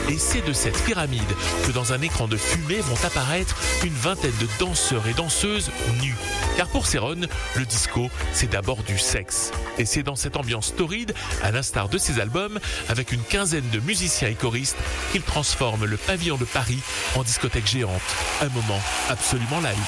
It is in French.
Et c'est de cette pyramide que dans un écran de fumée vont apparaître une vingtaine de danseurs et danseuses nus. Car pour Céron, le disco, c'est d'abord du sexe. Et c'est dans cette ambiance torride, à l'instar de ses albums, avec une quinzaine de musiciens et choristes, qu'il transforme le pavillon de Paris en discothèque géante. Un moment absolument live.